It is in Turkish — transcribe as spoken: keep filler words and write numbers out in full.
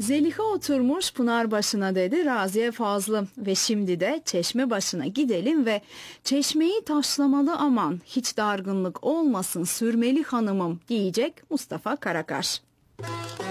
Zeliha oturmuş pınar başına dedi Raziye Fazlı ve şimdi de çeşme başına gidelim ve çeşmeyi taşlamalı aman hiç dargınlık olmasın sürmeli hanımım diyecek Mustafa Karakaş.